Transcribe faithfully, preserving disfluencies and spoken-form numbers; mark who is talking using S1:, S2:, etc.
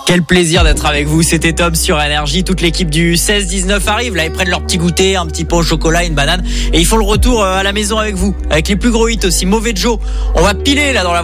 S1: Quel plaisir d'être avec vous, c'était Tom sur Énergie. Toute l'équipe du seize dix-neuf arrive, là ils prennent leur petit goûter, un petit pot au chocolat, une banane, et ils font le retour à la maison avec vous, avec les plus gros hits aussi. Mauvais Joe, on va piler là dans la